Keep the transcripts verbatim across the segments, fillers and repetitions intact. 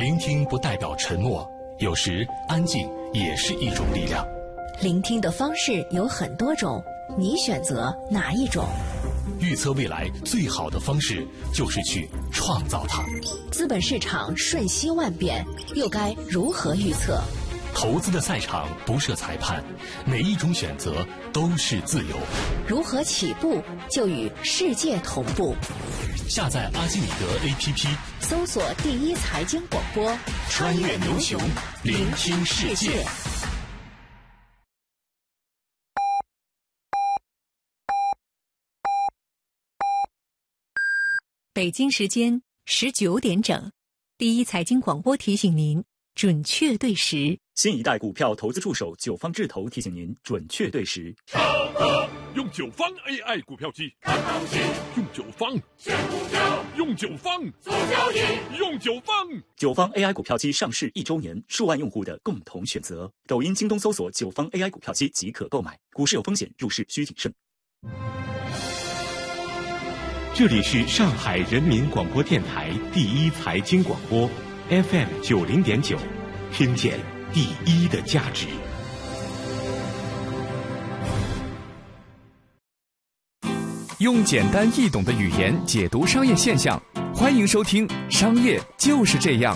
聆听不代表沉默，有时安静也是一种力量。 聆听的方式有很多种，你选择哪一种？ 预测未来最好的方式就是去创造它。 资本市场瞬息万变，又该如何预测？ 投资的赛场不设裁判，每一种选择都是自由。 如何起步就与世界同步？ 下载阿基米德 A P P， 搜索第一财经广播， 穿越牛熊，聆听世界。 北京时间十九点整，第一财经广播提醒您准确对时。 新一代股票投资助手九方智投提醒您准确对时。 用九方 A I 股票机看东西，用九方选股票，用九方做交易，用九方。 九方 A I 股票机上市一周年，数万用户的共同选择。抖音、京东搜索九方 A I 股票机即可购买。股市有风险，入市需谨慎。 这里是上海人民广播电台第一财经广播 F M 九零点九，听见第一的价值。 用简单易懂的语言解读商业现象，欢迎收听《商业就是这样》。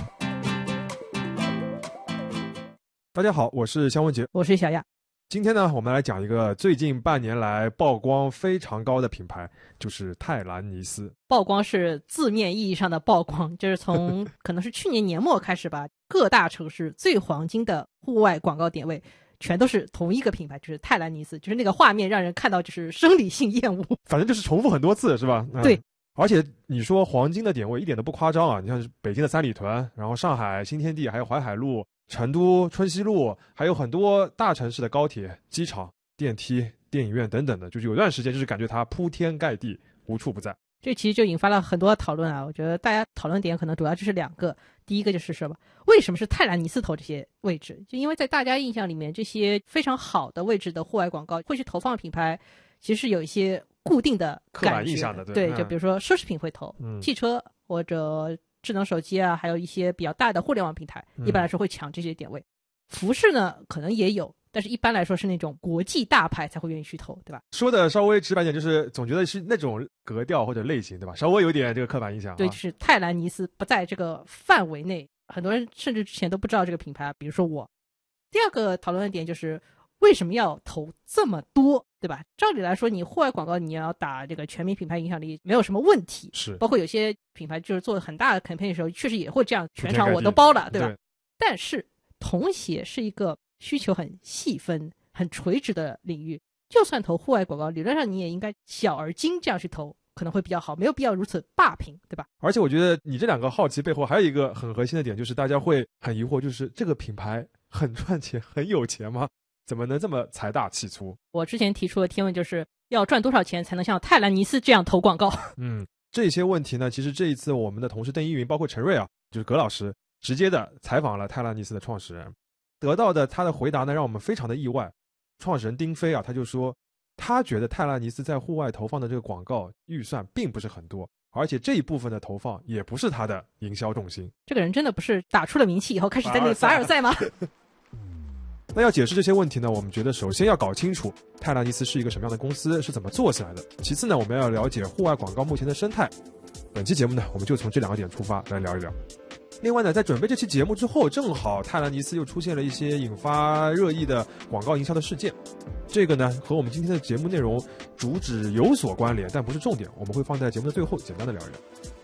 大家好，我是肖文杰， 我是小亚。 今天呢，我们来讲一个最近半年来曝光非常高的品牌，就是泰兰尼斯。 曝光是字面意义上的曝光，就是从可能是去年年末开始吧，各大城市最黄金的户外广告点位全都是同一个品牌，就是泰兰尼斯，就是那个画面让人看到就是生理性厌恶， 反正就是重复很多次，是吧？嗯、 对。 而且你说黄金的点位一点都不夸张啊！你像北京的三里屯，然后上海新天地，还有淮海路、成都春熙路，还有很多大城市的高铁、机场、电梯、电影院等等的，就是有段时间就是感觉它铺天盖地，无处不在。 这其实就引发了很多讨论啊！我觉得大家讨论点可能主要就是两个，第一个就是什么？为什么是泰兰尼斯投这些位置？就因为在大家印象里面，这些非常好的位置的户外广告会去投放的品牌，其实是有一些固定的刻板印象的， 对，对，就比如说奢侈品会投，嗯、汽车或者智能手机啊，还有一些比较大的互联网平台，一般来说会抢这些点位。嗯、服饰呢，可能也有。但是一般来说是那种国际大牌才会愿意去投，对吧？ 说的稍微直白点，就是总觉得是那种格调或者类型，对吧？稍微有点这个刻板印象、啊。 对，就是泰兰尼斯不在这个范围内，很多人甚至之前都不知道这个品牌，比如说我。第二个讨论的点就是为什么要投这么多，对吧？照理来说，你户外广告你要打这个全民品牌影响力没有什么问题， 是。 包括有些品牌就是做很大的 campaign 的时候，确实也会这样，全场我都包了，对吧？对。但是童鞋是一个需求很细分、很垂直的领域，就算投户外广告，理论上你也应该小而精这样去投，可能会比较好，没有必要如此霸屏，对吧？ 而且我觉得你这两个好奇背后还有一个很核心的点，就是大家会很疑惑，就是这个品牌很赚钱、很有钱吗？怎么能这么财大气粗？ 我之前提出的提问就是要赚多少钱才能像泰兰尼斯这样投广告？ 嗯，这些问题呢，其实这一次我们的同事邓一云，包括陈瑞啊，就是葛老师，直接的采访了泰兰尼斯的创始人。得到的他的回答呢，让我们非常的意外。创始人丁飞啊，他就说，他觉得泰兰尼斯在户外投放的这个广告预算并不是很多，而且这一部分的投放也不是他的营销重心。 这个人真的不是打出了名气以后开始在那里凡尔赛吗？ 那要解释这些问题呢，我们觉得首先要搞清楚泰兰尼斯是一个什么样的公司，是怎么做起来的。其次呢，我们要了解户外广告目前的生态。本期节目呢，我们就从这两个点出发来聊一聊。另外呢，在准备这期节目之后，正好泰兰尼斯又出现了一些引发热议的广告营销的事件，这个呢和我们今天的节目内容主旨有所关联，但不是重点，我们会放在节目的最后简单的聊一聊。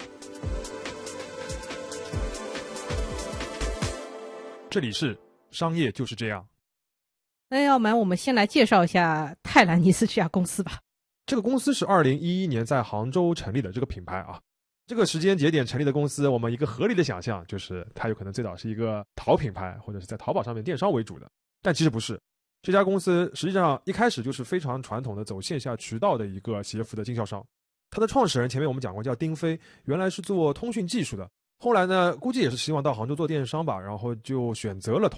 这里是商业就是这样。 那要不然我们先来介绍一下泰兰尼斯这家公司吧。 这个公司是二零一一年在杭州成立的这个品牌啊。这个时间节点成立的公司，我们一个合理的想象就是它有可能最早是一个淘品牌，或者是在淘宝上面电商为主的，但其实不是。这家公司实际上一开始就是非常传统的走线下渠道的一个鞋服的经销商。它的创始人前面我们讲过叫丁飞，原来是做通讯技术的，后来呢估计也是希望到杭州做电商吧，然后就选择了